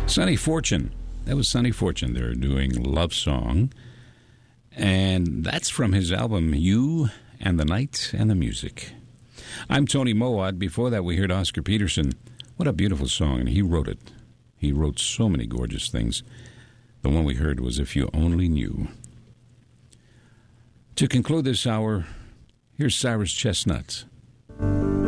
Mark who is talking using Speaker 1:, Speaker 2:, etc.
Speaker 1: Sonny Fortune. That was Sonny Fortune. They're doing Love Song. And that's from his album, You and the Night and the Music. I'm Tony Mowat. Before that, we heard Oscar Peterson. What a beautiful song, and he wrote it. He wrote so many gorgeous things. The one we heard was If You Only Knew. To conclude this hour, here's Cyrus Chestnut.